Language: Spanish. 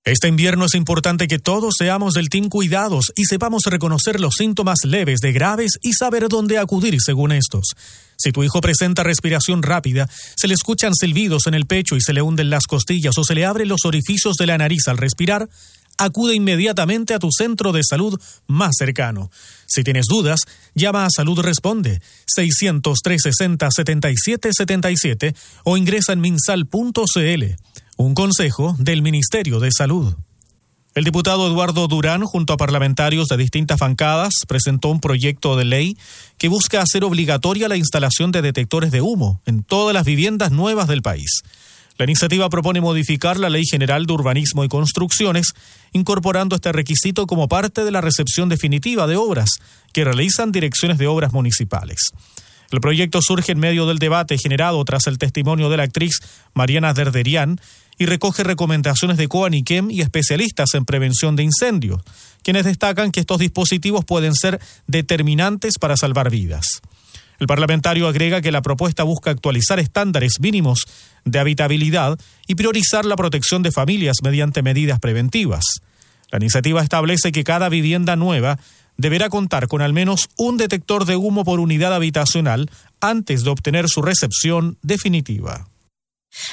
Este invierno es importante que todos seamos del Team Cuidados y sepamos reconocer los síntomas leves de graves y saber dónde acudir según estos. Si tu hijo presenta respiración rápida, se le escuchan silbidos en el pecho y se le hunden las costillas o se le abren los orificios de la nariz al respirar, acude inmediatamente a tu centro de salud más cercano. Si tienes dudas, llama a Salud Responde 600-360-7777 o ingresa en minsal.cl. Un consejo del Ministerio de Salud. El diputado Eduardo Durán, junto a parlamentarios de distintas bancadas, presentó un proyecto de ley que busca hacer obligatoria la instalación de detectores de humo en todas las viviendas nuevas del país. La iniciativa propone modificar la Ley General de Urbanismo y Construcciones, incorporando este requisito como parte de la recepción definitiva de obras que realizan direcciones de obras municipales. El proyecto surge en medio del debate generado tras el testimonio de la actriz Mariana Derderian y recoge recomendaciones de COANIQUEM y especialistas en prevención de incendios, quienes destacan que estos dispositivos pueden ser determinantes para salvar vidas. El parlamentario agrega que la propuesta busca actualizar estándares mínimos de habitabilidad y priorizar la protección de familias mediante medidas preventivas. La iniciativa establece que cada vivienda nueva deberá contar con al menos un detector de humo por unidad habitacional antes de obtener su recepción definitiva.